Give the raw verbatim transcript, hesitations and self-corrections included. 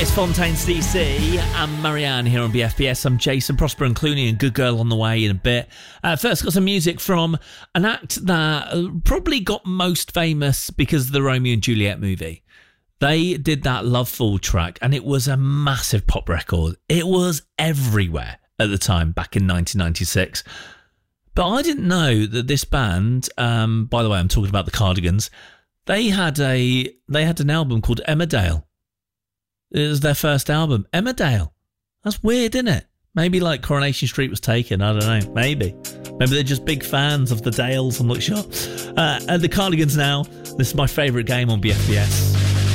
It's Fontaines D C and Marianne here on B F B S. I'm Jason, Prosper and Clooney and Good Girl on the way in a bit. Uh, first, got some music from an act that probably got most famous because of the Romeo and Juliet movie. They did that Loveful track and it was a massive pop record. It was everywhere at the time, back in nineteen ninety-six. But I didn't know that this band, um, by the way, I'm talking about the Cardigans, they had a they had an album called Emmerdale. It was their first album, Emmerdale. That's weird, isn't it? Maybe like Coronation Street was taken. I don't know. Maybe. Maybe they're just big fans of the Dales. I'm not sure. Uh, and the Cardigans now. This is my favourite game on B F B S.